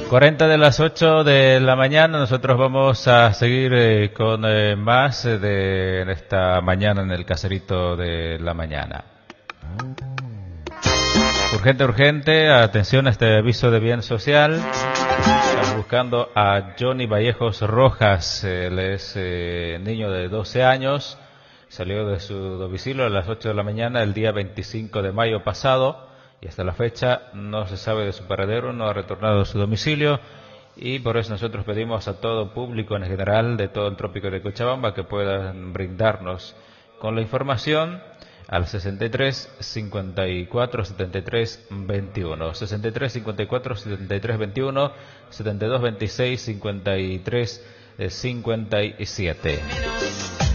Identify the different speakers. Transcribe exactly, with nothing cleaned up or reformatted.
Speaker 1: cuarenta de las ocho de la mañana, nosotros vamos a seguir eh, con eh, más eh, de en esta mañana en el caserito de la mañana. Urgente, urgente, atención a este aviso de bien social. Estamos buscando a Johnny Vallejos Rojas, él es eh, niño de doce años, salió de su domicilio a las ocho de la mañana el día veinticinco de mayo pasado. Y hasta la fecha no se sabe de su paradero, no ha retornado a su domicilio y por eso nosotros pedimos a todo público en general de todo el trópico de Cochabamba que puedan brindarnos con la información al sesenta y tres, cincuenta y cuatro, setenta y tres, veintiuno, sesenta y tres, cincuenta y cuatro, setenta y tres, veintiuno, setenta y dos, veintiséis, cincuenta y tres, cincuenta y siete.